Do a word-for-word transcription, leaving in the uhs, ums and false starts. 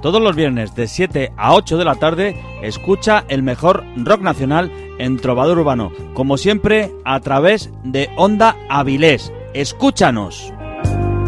Todos los viernes de siete a ocho de la tarde escucha el mejor rock nacional en Trovador Urbano, como siempre a través de Onda Avilés. ¡Escúchanos!